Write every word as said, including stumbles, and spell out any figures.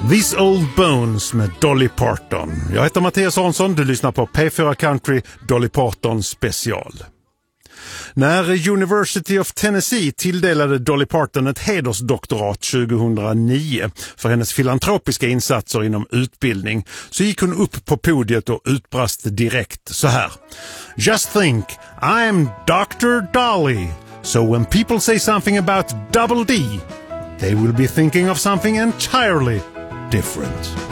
These Old Bones med Dolly Parton. Jag heter Mattias Hansson, du lyssnar på P fyra Country Dolly Parton special. När University of Tennessee tilldelade Dolly Parton ett hedersdoktorat tjugohundraniio för hennes filantropiska insatser inom utbildning så gick hon upp på podiet och utbrast direkt så här: Just think, I'm doctor Dolly. So when people say something about double D, they will be thinking of something entirely different.